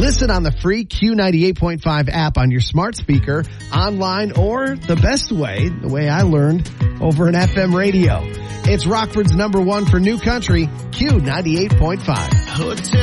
Listen on the free Q98.5 app on your smart speaker, online, or the best way, the way I learned, over an FM radio. It's Rockford's #1 for new country, Q98.5.